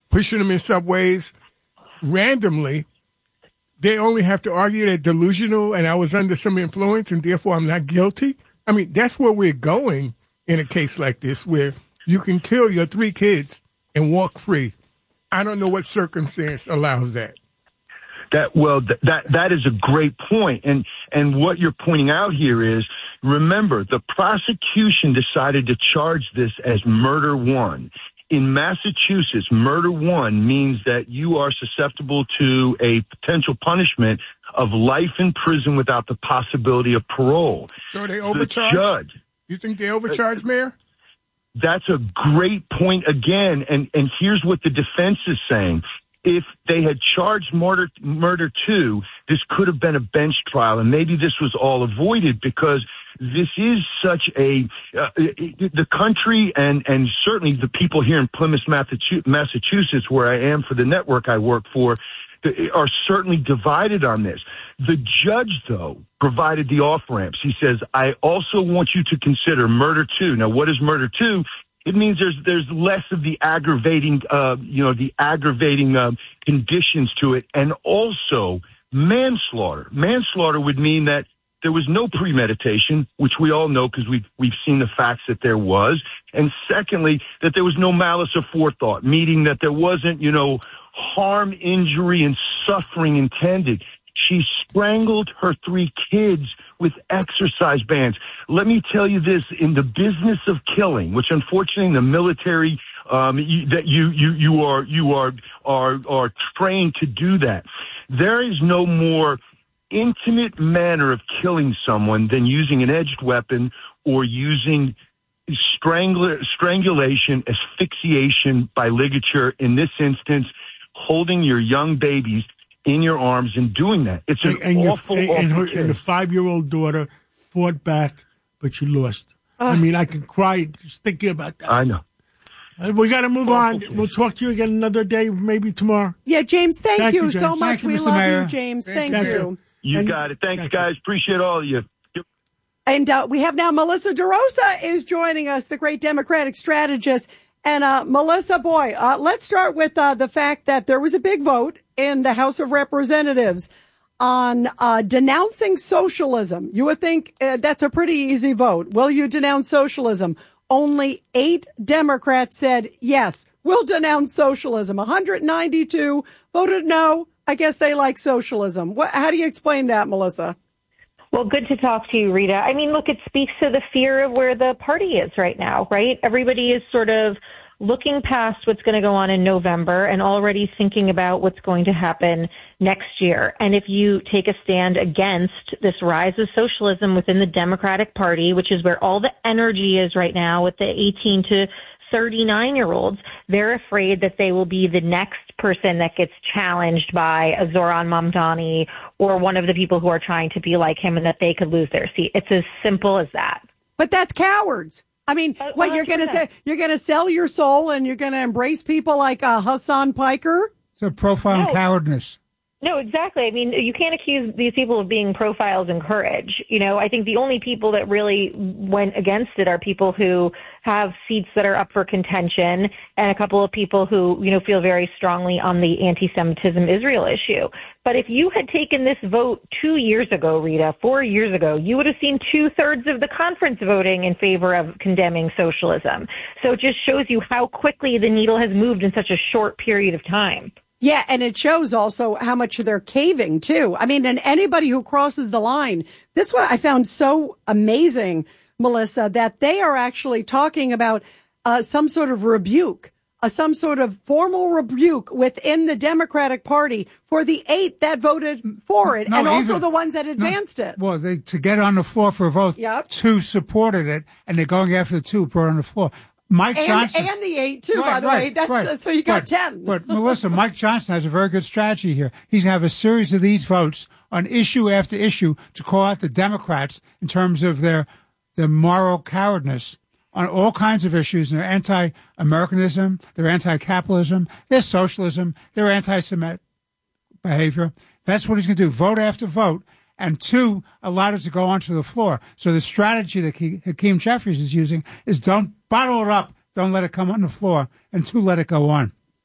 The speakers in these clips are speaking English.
pushing them in subways randomly, they only have to argue they're delusional and I was under some influence and therefore I'm not guilty. I mean, that's where we're going in a case like this, where you can kill your 3 kids and walk free. I don't know what circumstance allows that. That is a great point. And what you're pointing out here is, remember, the prosecution decided to charge this as murder 1. In Massachusetts, murder 1 means that you are susceptible to a potential punishment of life in prison without the possibility of parole. So they overcharged? You think they overcharged, Mayor? That's a great point again. And here's what the defense is saying. If they had charged murder 2, this could have been a bench trial, and maybe this was all avoided because this is such the country and certainly the people here in Plymouth, Massachusetts, where I am for the network I work for, are certainly divided on this. The judge, though, provided the off-ramps. He says, I also want you to consider murder 2. Now, what is murder 2? It means there's less of the aggravating, conditions to it, and also manslaughter. Manslaughter would mean that there was no premeditation, which we all know because we've seen the facts that there was, and secondly, that there was no malice of forethought, meaning that there wasn't, harm, injury, and suffering intended. She strangled her 3 kids with exercise bands. Let me tell you this, in the business of killing, which unfortunately in the military, that you are trained to do that. There is no more intimate manner of killing someone than using an edged weapon or using strangulation, asphyxiation by ligature. In this instance, holding your young babies in your arms and doing that. It's an awful case. And the 5-year-old daughter fought back, but she lost. I mean, I can cry just thinking about that. I know. We got to move on. We'll talk to you again another day, maybe tomorrow. Yeah, James, thank you so much. You, we Mr. love Mayor. you, James. Thank you. You got it. Thanks, guys. Appreciate all of you. And we have now Melissa DeRosa is joining us, the great Democratic strategist. And Melissa, boy, let's start with the fact that there was a big vote in the House of Representatives on denouncing socialism. You would think that's a pretty easy vote. Will you denounce socialism? Only 8 Democrats said, yes, we'll denounce socialism. 192 voted no. I guess they like socialism. How do you explain that, Melissa? Well, good to talk to you, Rita. I mean, look, it speaks to the fear of where the party is right now, right? Everybody is sort of looking past what's going to go on in November and already thinking about what's going to happen next year. And if you take a stand against this rise of socialism within the Democratic Party, which is where all the energy is right now with the 18 to 39-year-olds, they're afraid that they will be the next person that gets challenged by a Zoran Mamdani or one of the people who are trying to be like him and that they could lose their seat. It's as simple as that. But that's cowards. I mean, what you're going to say, you're going to sell your soul and you're going to embrace people like Hassan Piker? It's a profound cowardness. No, exactly. I mean, you can't accuse these people of being profiles in courage. I think the only people that really went against it are people who have seats that are up for contention and a couple of people who, feel very strongly on the anti-Semitism Israel issue. But if you had taken this vote 2 years ago, Rita, 4 years ago, you would have seen 2/3 of the conference voting in favor of condemning socialism. So it just shows you how quickly the needle has moved in such a short period of time. Yeah, and it shows also how much they're caving, too. I mean, and anybody who crosses the line, this one I found so amazing, Melissa, that they are actually talking about some sort of rebuke, some sort of formal rebuke within the Democratic Party for the 8 that voted for it, and also the ones that advanced it. Well, to get on the floor for a vote, 2 supported it, and they're going after the 2 who brought it on the floor. Mike Johnson. And the 8, too, by the way. So you got 10. But, Melissa, Mike Johnson has a very good strategy here. He's going to have a series of these votes on issue after issue to call out the Democrats in terms of their moral cowardness on all kinds of issues. They're anti-Americanism, they're anti-capitalism, they're socialism, they're anti-Semitic behavior. That's what he's going to do, vote after vote. And 2 allowed it to go onto the floor. So the strategy that Hakeem Jeffries is using is don't bottle it up, don't let it come on the floor, and 2, let it go on.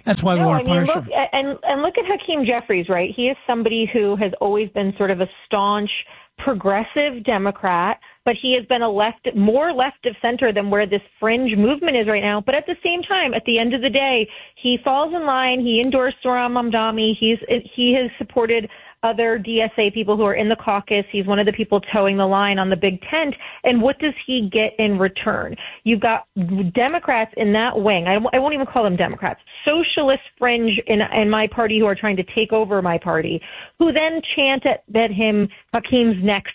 That's why they want to punish him. And look at Hakeem Jeffries, right? He is somebody who has always been sort of a staunch progressive Democrat, but he has been more left of center than where this fringe movement is right now. But at the same time, at the end of the day, he falls in line. He endorsed Zohran Mamdani. He has supported other DSA people who are in the caucus. He's one of the people towing the line on the big tent. And what does he get in return? You've got Democrats in that wing. I won't even call them Democrats. Socialist fringe in my party who are trying to take over my party, who then chant at him, Hakeem's next.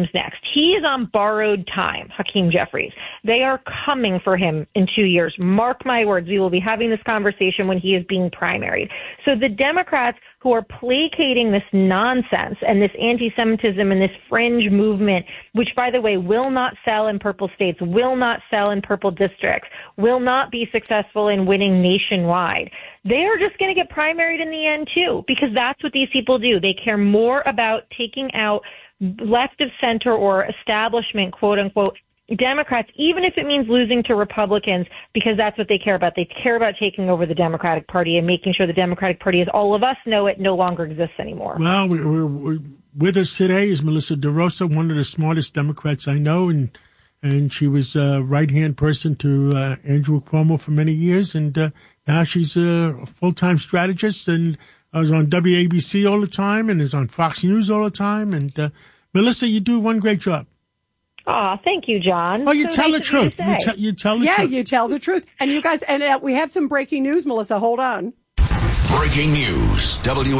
He is on borrowed time, Hakeem Jeffries. They are coming for him in 2 years. Mark my words, we will be having this conversation when he is being primaried. So the Democrats who are placating this nonsense and this anti-Semitism and this fringe movement, which, by the way, will not sell in purple states, will not sell in purple districts, will not be successful in winning nationwide. They are just going to get primaried in the end, too, because that's what these people do. They care more about taking out left of center or establishment, quote unquote, Democrats, even if it means losing to Republicans, because that's what they care about. They care about taking over the Democratic Party and making sure the Democratic Party, as all of us know it, no longer exists anymore. Well, we're with us today is Melissa DeRosa, one of the smartest Democrats I know, and she was a right-hand person to Andrew Cuomo for many years, and now she's a full-time strategist, and was on WABC all the time, and is on Fox News all the time. And Melissa, you do one great job. Oh, thank you, John. Oh, you tell the truth. You tell the truth. Yeah, you tell the truth. And you guys, and we have some breaking news, Melissa. Hold on. Breaking news,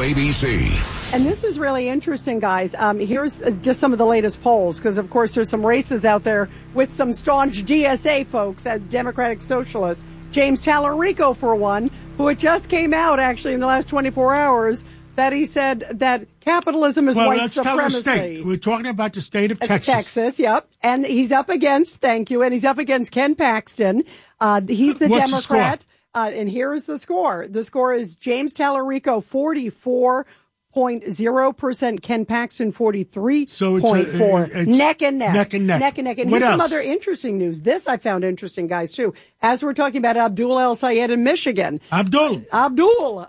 WABC. And this is really interesting, guys. Here's just some of the latest polls, because, of course, there's some races out there with some staunch DSA folks, as Democratic Socialists. James Tallarico, for one, who it just came out, actually, in the last 24 hours, that he said that capitalism is white supremacy. State. We're talking about the state of Texas. Texas, yep. And he's up against, thank you, and he's up against Ken Paxton. He's the What's Democrat. And here is the score. The score is James Tallarico, 44.0%. Ken Paxton, 43.4%. So it's neck and neck. Neck and neck. Neck and neck. And What here's else? some other interesting news. This I found interesting, guys, too. As we're talking about Abdul El-Sayed in Michigan. Abdul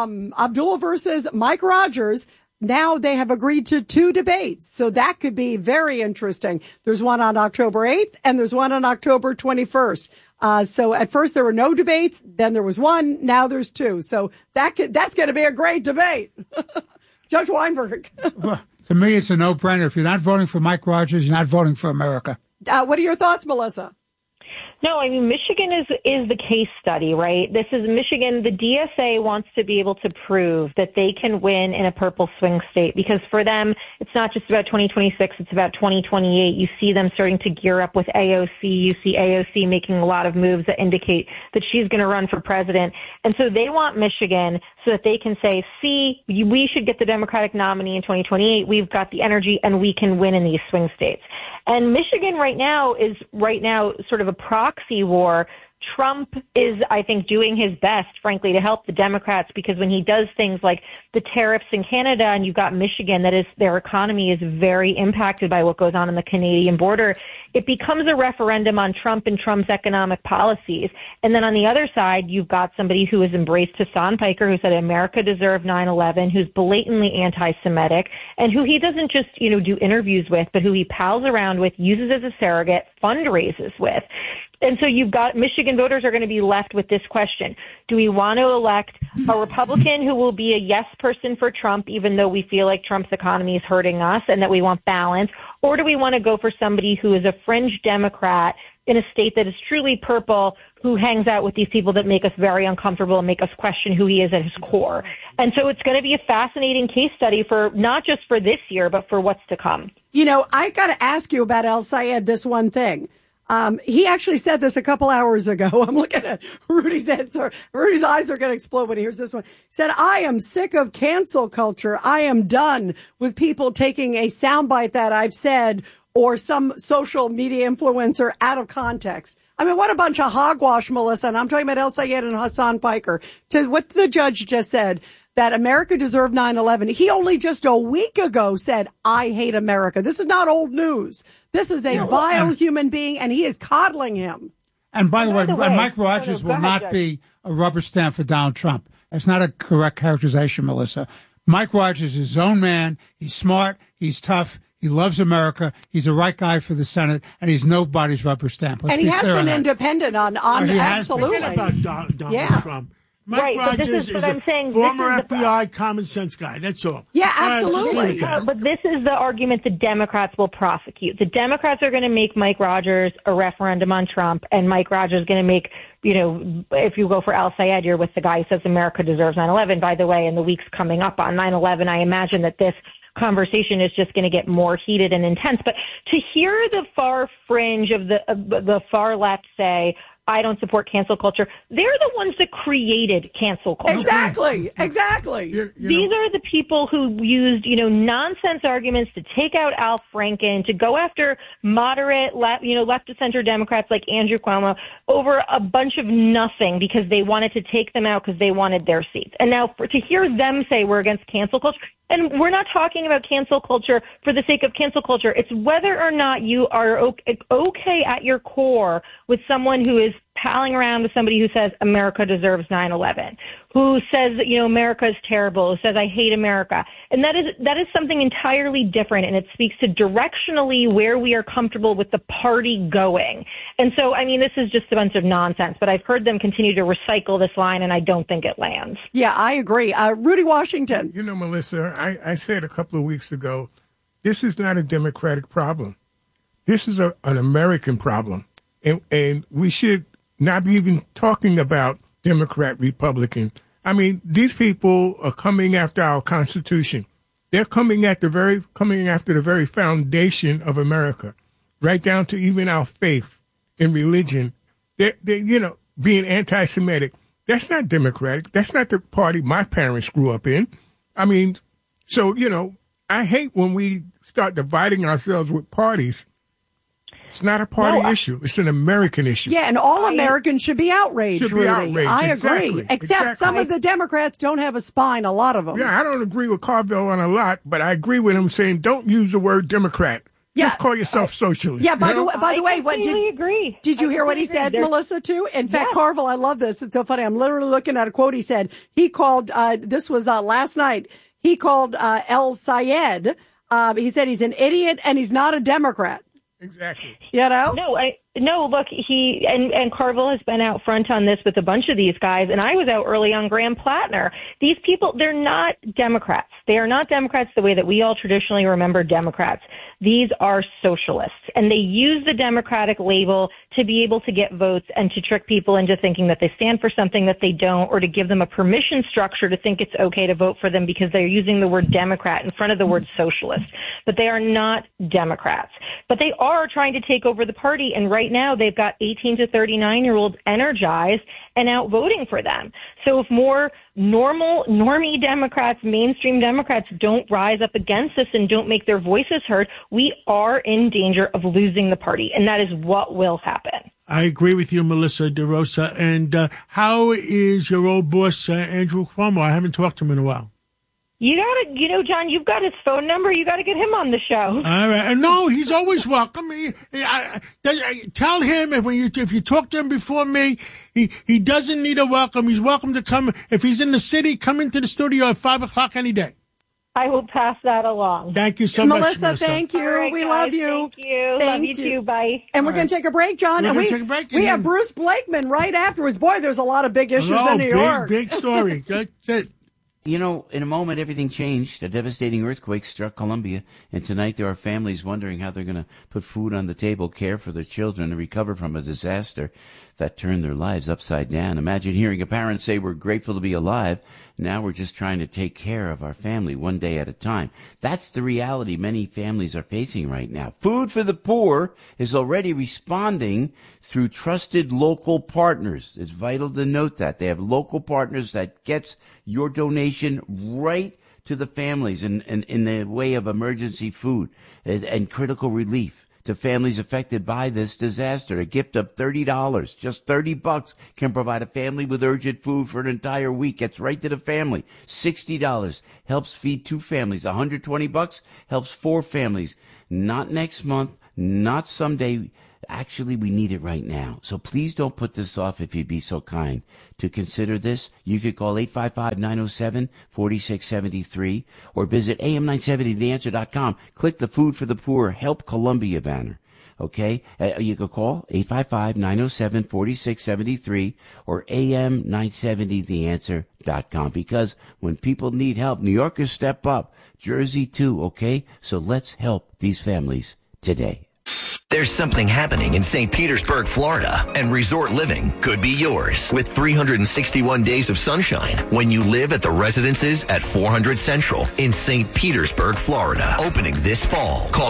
versus Mike Rogers. Now they have agreed to 2 debates. So that could be very interesting. There's one on October 8th and there's one on October 21st. So at first there were no debates. Then there was one. Now there's 2. So that's going to be a great debate. Judge Weinberg. Well, to me, it's a no-brainer. If you're not voting for Mike Rogers, you're not voting for America. What are your thoughts, Melissa? No, I mean, Michigan is the case study, right? This is Michigan. The DSA wants to be able to prove that they can win in a purple swing state, because for them, it's not just about 2026, it's about 2028. You see them starting to gear up with AOC. You see AOC making a lot of moves that indicate that she's going to run for president. And so they want Michigan so that they can say, see, we should get the Democratic nominee in 2028. We've got the energy and we can win in these swing states. And Michigan right now is sort of a proxy war. Trump is, I think, doing his best, frankly, to help the Democrats, because when he does things like the tariffs in Canada, and you've got Michigan, that is, their economy is very impacted by what goes on the Canadian border, it becomes a referendum on Trump and Trump's economic policies. And then on the other side, you've got somebody who has embraced Hassan Piker, who said America deserved 9/11, who's blatantly anti-Semitic, and who he doesn't just, do interviews with, but who he pals around with, uses as a surrogate, fundraises with. And so you've got Michigan voters are going to be left with this question. Do we want to elect a Republican who will be a yes person for Trump, even though we feel like Trump's economy is hurting us and that we want balance? Or do we want to go for somebody who is a fringe Democrat in a state that is truly purple, who hangs out with these people that make us very uncomfortable and make us question who he is at his core? And so it's going to be a fascinating case study for not just for this year, but for what's to come. I got to ask you about El-Sayed, this one thing. He actually said this a couple hours ago. I'm looking at Rudy's answer. Rudy's eyes are going to explode when he hears this one. He said, I am sick of cancel culture. I am done with people taking a soundbite that I've said or some social media influencer out of context. I mean, what a bunch of hogwash, Melissa. And I'm talking about El-Sayed and Hassan Piker. To what the judge just said, that America deserved 9/11. He only just a week ago said, I hate America. This is not old news. This is a vile human being, and he is coddling him. And by the way, Mike Rogers will not be a rubber stamp for Donald Trump. That's not a correct characterization, Melissa. Mike Rogers is his own man. He's smart. He's tough. He loves America. He's the right guy for the Senate, and he's nobody's rubber stamp. And he has been independent on absolutely. Forget about Donald Trump. Mike Right, but Rogers this is what I'm saying. former This is FBI common sense guy. That's all. Yeah, All right, absolutely. just leave it there. But this is the argument the Democrats will prosecute. The Democrats are going to make Mike Rogers a referendum on Trump, and Mike Rogers is going to make, if you go for Al Sayed, you're with the guy who says America deserves 9/11. By the way, in the weeks coming up on 9/11, I imagine that this conversation is just going to get more heated and intense. But to hear the far fringe of the far left say, I don't support cancel culture. They're the ones that created cancel culture. Exactly. These are the people who used, nonsense arguments to take out Al Franken, to go after moderate, left to center Democrats like Andrew Cuomo over a bunch of nothing because they wanted to take them out because they wanted their seats. And now to hear them say we're against cancel culture, and we're not talking about cancel culture for the sake of cancel culture. It's whether or not you are okay at your core with someone who is palling around with somebody who says America deserves 9/11, who says that, America is terrible, who says I hate America. And that is something entirely different, and it speaks to directionally where we are comfortable with the party going. And so, this is just a bunch of nonsense, but I've heard them continue to recycle this line, and I don't think it lands. Yeah, I agree. Rudy Washington. Melissa, I said a couple of weeks ago, this is not a Democratic problem. This is an American problem. And we should not be even talking about Democrat, Republican. These people are coming after our Constitution. They're coming after the very foundation of America, right down to even our faith and religion. They're being anti-Semitic. That's not Democratic. That's not the party my parents grew up in. So, I hate when we start dividing ourselves with parties. It's not a party issue. It's an American issue. Yeah, and all Americans should be outraged, Rudy. I agree. Except some of the Democrats don't have a spine, a lot of them. Yeah, I don't agree with Carville on a lot, but I agree with him saying don't use the word Democrat. Yeah. Just call yourself socialist. Yeah, by the way, what did you hear what he said, Melissa, too? In fact, Carville, I love this. It's so funny. I'm literally looking at a quote he said. He called, this was last night, he called El Sayed. He said he's an idiot and he's not a Democrat. Exactly. No, look, he and Carville has been out front on this with a bunch of these guys, and I was out early on Graham Plattner. These people, they're not Democrats. They are not Democrats the way that we all traditionally remember Democrats. These are socialists, and they use the Democratic label to be able to get votes and to trick people into thinking that they stand for something that they don't, or to give them a permission structure to think it's okay to vote for them because they're using the word Democrat in front of the word socialist. But they are not Democrats. But they are trying to take over the party, and right now they've got 18 to 39-year-olds energized and out voting for them. So if more normie Democrats, mainstream Democrats don't rise up against this and don't make their voices heard, we are in danger of losing the party, and that is what will happen. I agree with you, Melissa DeRosa. And how is your old boss, Andrew Cuomo? I haven't talked to him in a while. You gotta, John, you've got his phone number. You gotta get him on the show. All right. No, he's always welcome. Tell him if you talk to him before me, he doesn't need a welcome. He's welcome to come. If he's in the city, come into the studio at 5:00 any day. I will pass that along. Thank you so much, Melissa. Thank you. Right, we guys, love you. Thank you. Love you too. Bye. And we're going to take a break, John. We're going to take a break. We have Bruce Blakeman right afterwards. Boy, there's a lot of big issues in New York. Big story. That's it. In a moment, everything changed. A devastating earthquake struck Colombia, and tonight there are families wondering how they're going to put food on the table, care for their children, and recover from a disaster that turned their lives upside down. Imagine hearing a parent say, we're grateful to be alive. Now we're just trying to take care of our family one day at a time. That's the reality many families are facing right now. Food for the Poor is already responding through trusted local partners. It's vital to note that. They have local partners that gets your donation right to the families in the way of emergency food and critical relief to families affected by this disaster. A gift of $30, just $30, can provide a family with urgent food for an entire week. Gets right to the family. $60 helps feed 2 families. $120 helps 4 families. Not next month, not someday. Actually, we need it right now. So please don't put this off if you'd be so kind to consider this. You could call 855-907-4673 or visit am970theanswer.com. Click the Food for the Poor Help Columbia banner. Okay? You could call 855-907-4673 or am970theanswer.com, because when people need help, New Yorkers step up. Jersey too, okay? So let's help these families today. There's something happening in St. Petersburg, Florida, and resort living could be yours with 361 days of sunshine when you live at the residences at 400 Central in St. Petersburg, Florida. Opening this fall. Call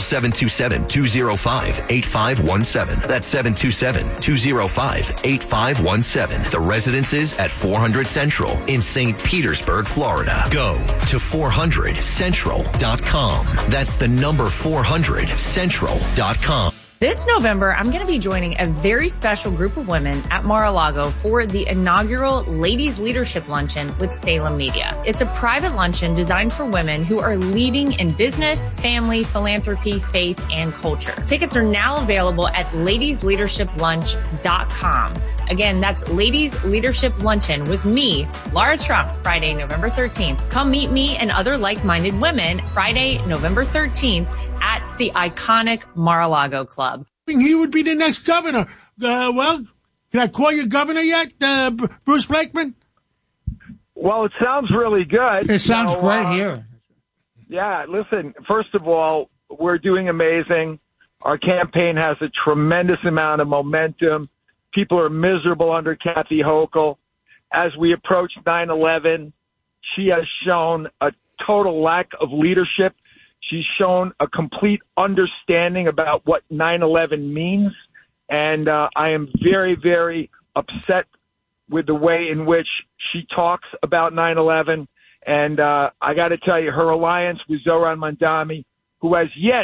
727-205-8517. That's 727-205-8517. The residences at 400 Central in St. Petersburg, Florida. Go to 400central.com. That's the number 400central.com. This November, I'm going to be joining a very special group of women at Mar-a-Lago for the inaugural Ladies Leadership Luncheon with Salem Media. It's a private luncheon designed for women who are leading in business, family, philanthropy, faith, and culture. Tickets are now available at ladiesleadershiplunch.com. Again, that's Ladies Leadership Luncheon with me, Laura Trump, Friday, November 13th. Come meet me and other like-minded women Friday, November 13th at the iconic Mar-a-Lago Club. He would be the next governor. Well, can I call you governor yet, Bruce Blakeman? Well, it sounds really good. It sounds great here. Yeah, listen, first of all, we're doing amazing. Our campaign has a tremendous amount of momentum. People are miserable under Kathy Hochul. As we approach 9/11, she has shown a total lack of leadership. She's shown a complete understanding about what 9/11 means. And I am very, very upset with the way in which she talks about 9/11. And I got to tell you, her alliance with Zohran Mamdani, who has yet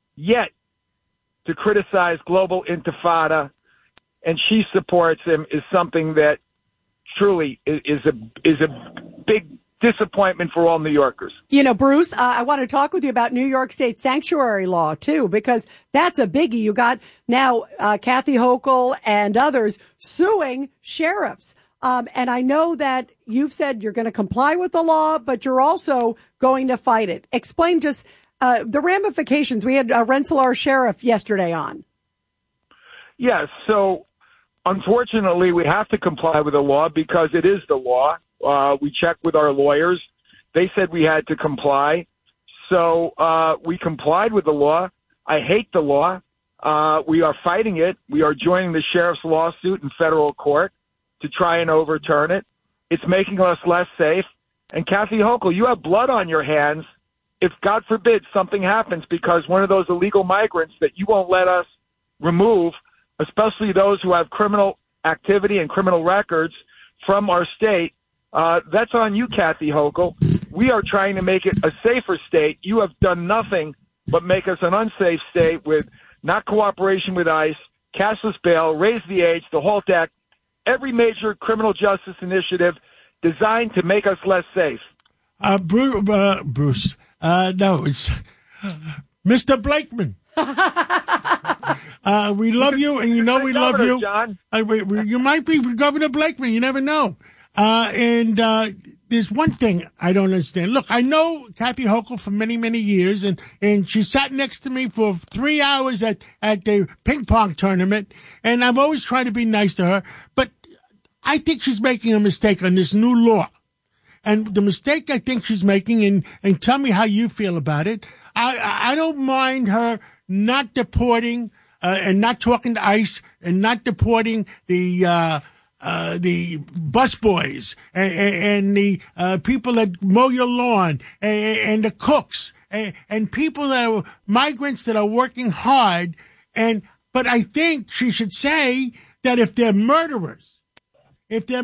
to criticize global intifada, and she supports him, is something that truly is a big disappointment for all New Yorkers. You know, Bruce, I want to talk with you about New York State sanctuary law, too, because that's a biggie. You got now Kathy Hochul and others suing sheriffs. And I know that you've said you're going to comply with the law, but you're also going to fight it. Explain just the ramifications. We had Rensselaer Sheriff yesterday on. Yes. So, unfortunately, we have to comply with the law because it is the law. We checked with our lawyers. They said we had to comply. So we complied with the law. I hate the law. We are fighting it. We are joining the sheriff's lawsuit in federal court to try and overturn it. It's making us less safe. And Kathy Hochul, you have blood on your hands if, God forbid, something happens because one of those illegal migrants that you won't let us remove, especially those who have criminal activity and criminal records from our state, that's on you, Kathy Hochul. We are trying to make it a safer state. You have done nothing but make us an unsafe state with not cooperation with ICE, cashless bail, raise the age, the HALT Act, every major criminal justice initiative designed to make us less safe. Bruce, no, it's Mr. Blakeman. We love you, and you know we love you. John. You might be Governor Blakeman. You never know. There's one thing I don't understand. Look, I know Kathy Hochul for many, many years, and she sat next to me for 3 hours at the ping pong tournament, and I've always tried to be nice to her, but I think she's making a mistake on this new law. And the mistake I think she's making, and tell me how you feel about it, I don't mind her not deporting, and not talking to ICE, and not deporting the busboys and the people that mow your lawn and the cooks and people that are migrants that are working hard. But I think she should say that if they're murderers, if they're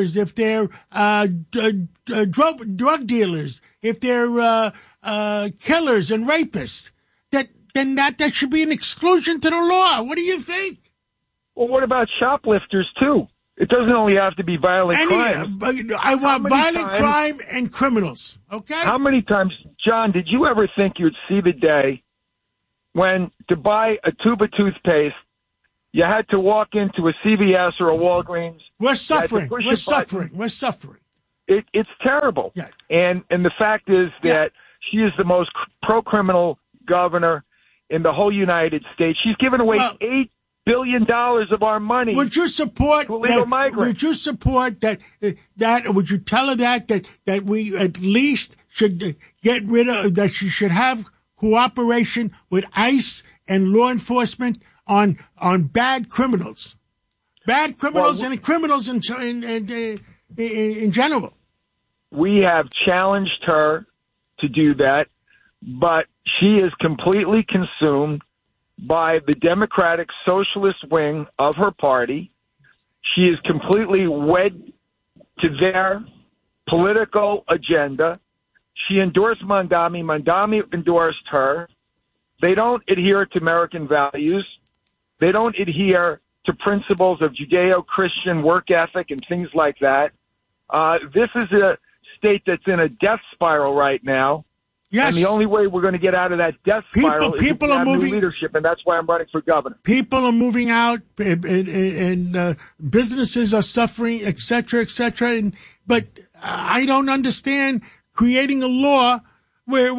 drug dealers, if they're killers and rapists, then that should be an exclusion to the law. What do you think? Well, what about shoplifters too? It doesn't only have to be violent crime. I want violent crime and criminals, okay? How many times, John, did you ever think you'd see the day when to buy a tube of toothpaste, You had to walk into a CVS or a Walgreens. We're suffering. We're suffering. It's terrible. Yeah. And the fact is that she is the most pro-criminal governor in the whole United States. She's given away $8 billion of our money. Would you support illegal migrants? Would you support that? Would you tell her that we at least should get rid of that? She should have cooperation with ICE and law enforcement on bad criminals, and criminals in general. We have challenged her to do that, but she is completely consumed by the Democratic Socialist wing of her party. She is completely wed to their political agenda. She endorsed Mondami. Mondami endorsed her. They don't adhere to American values. They don't adhere to principles of Judeo-Christian work ethic and things like that. This is a state that's in a death spiral right now. Yes. And the only way we're going to get out of that death spiral is if we have new leadership, and that's why I'm running for governor. People are moving out, and businesses are suffering, et cetera, but I don't understand creating a law where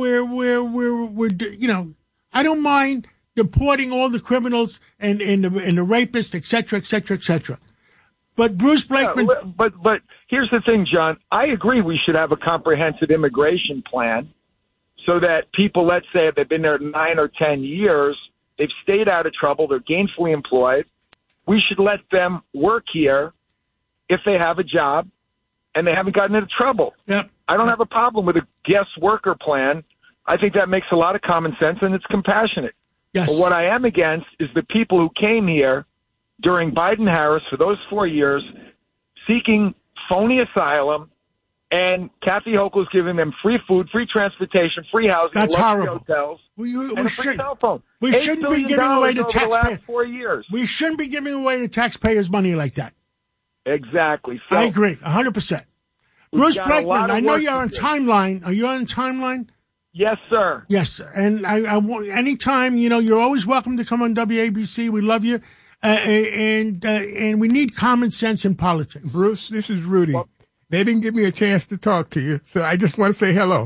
I don't mind deporting all the criminals and the rapists, et cetera. But Bruce Blakeman. But here's the thing, John. I agree we should have a comprehensive immigration plan so that people, let's say, if they've been there 9 or 10 years, they've stayed out of trouble, they're gainfully employed. We should let them work here if they have a job and they haven't gotten into trouble. Yep. I don't have a problem with a guest worker plan. I think that makes a lot of common sense and it's compassionate. Yes. But what I am against is the people who came here during Biden-Harris for those 4 years seeking phony asylum, and Kathy Hochul's giving them free food, free transportation, free housing, that's horrible. Hotels, and a free cell phone. We shouldn't be giving away the taxpayers. The last 4 years. We shouldn't be giving away the taxpayers' money like that. Exactly. So, I agree, 100%. Bruce Blakeman, I know you're on timeline. Are you on timeline? Yes, sir. Yes, sir. And I anytime, you're always welcome to come on WABC. We love you. And we need common sense in politics. Bruce, this is Rudy. Well, they didn't give me a chance to talk to you, so I just want to say hello.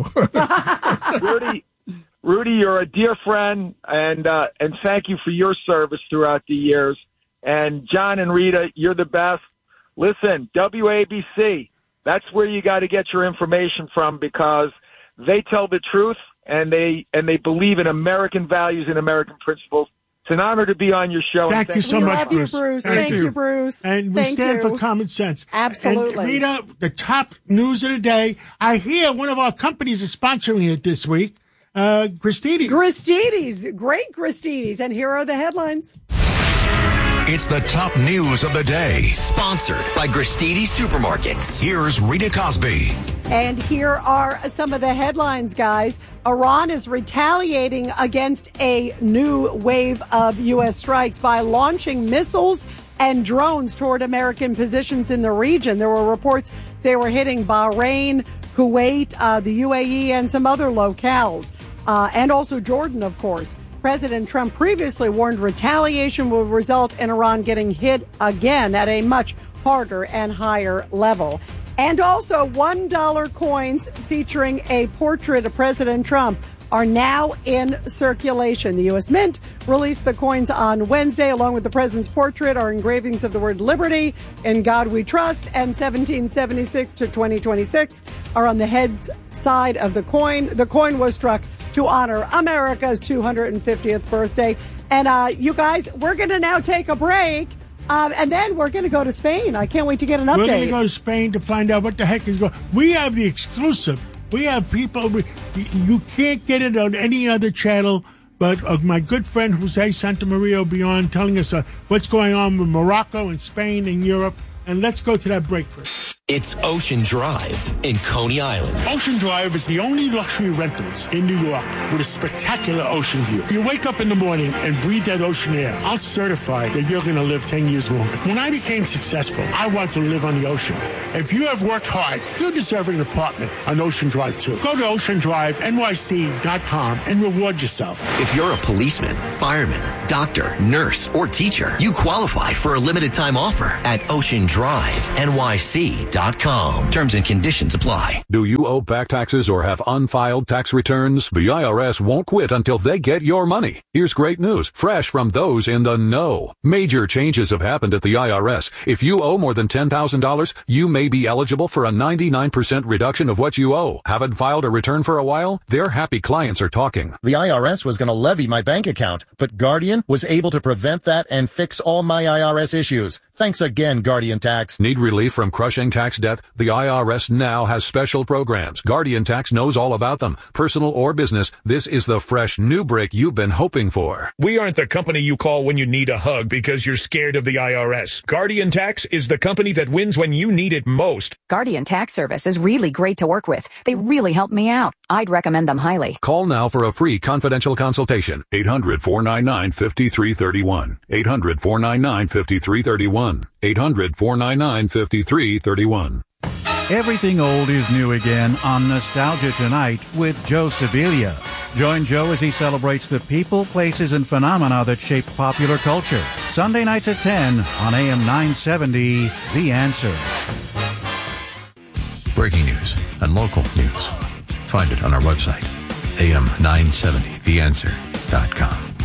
Rudy, you're a dear friend, and thank you for your service throughout the years. And John and Rita, you're the best. Listen, WABC, that's where you got to get your information from because they tell the truth and they believe in American values and American principles. It's an honor to be on your show. Thank you so much, Bruce. Thank you, Bruce. And we stand for common sense. Absolutely. And Rita, the top news of the day. I hear one of our companies is sponsoring it this week. Gristedes. Great Gristedes. And here are the headlines. It's the top news of the day. Sponsored by Gristedes Supermarkets. Here's Rita Cosby. And here are some of the headlines, guys. Iran is retaliating against a new wave of U.S. strikes by launching missiles and drones toward American positions in the region. There were reports they were hitting Bahrain, Kuwait, the UAE, and some other locales, and also Jordan, of course. President Trump previously warned retaliation will result in Iran getting hit again at a much harder and higher level. And also $1 coins featuring a portrait of President Trump are now in circulation. The U.S. Mint released the coins on Wednesday. Along with the president's portrait are engravings of the word liberty, In God We Trust, and 1776 to 2026 are on the head's side of the coin. The coin was struck to honor America's 250th birthday. And you guys, we're going to now take a break. And then we're going to go to Spain. I can't wait to get an update. We're going to go to Spain to find out what the heck is going on. We have the exclusive. We have people. You can't get it on any other channel. But my good friend Jose Santamaria will be on telling us what's going on with Morocco and Spain and Europe. And let's go to that break first. It's Ocean Drive in Coney Island. Ocean Drive is the only luxury rentals in New York with a spectacular ocean view. You wake up in the morning and breathe that ocean air. I'll certify that you're going to live 10 years longer. When I became successful, I wanted to live on the ocean. If you have worked hard, you deserve an apartment on Ocean Drive too. Go to oceandrivenyc.com and reward yourself. If you're a policeman, fireman, doctor, nurse, or teacher, you qualify for a limited time offer at OceanDriveNYC.com. Terms and conditions apply. Do you owe back taxes or have unfiled tax returns? The IRS won't quit until they get your money. Here's great news, fresh from those in the know. Major changes have happened at the IRS. If you owe more than $10,000, you may be eligible for a 99% reduction of what you owe. Haven't filed a return for a while? Their happy clients are talking. The IRS was going to levy my bank account, but Guardian was able to prevent that and fix all my IRS issues. Thanks again, Guardian Tax. Need relief from crushing tax debt? The IRS now has special programs. Guardian Tax knows all about them. Personal or business, this is the fresh new break you've been hoping for. We aren't the company you call when you need a hug because you're scared of the IRS. Guardian Tax is the company that wins when you need it most. Guardian Tax Service is really great to work with. They really help me out. I'd recommend them highly. Call now for a free confidential consultation. 800-499-5331. 800-499-5331. 800-499-5331. Everything old is new again on Nostalgia Tonight with Joe Sibilia. Join Joe as he celebrates the people, places, and phenomena that shape popular culture. Sunday nights at 10 on AM 970, The Answer. Breaking news and local news. Find it on our website, am970theanswer.com.